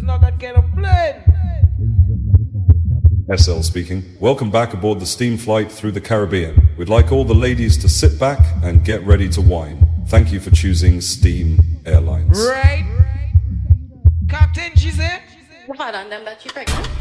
not that kind of plane. SL speaking. Welcome back aboard the steam flight through the Caribbean. We'd like all the ladies to sit back and get ready to wine. Thank you for choosing Steam Airlines. Right? Captain, she said? Well, I done them that you pregnant.